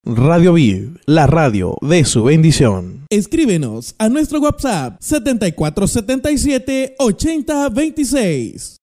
Radio Vid, la radio de su bendición. Escríbenos a nuestro WhatsApp 7477-8026.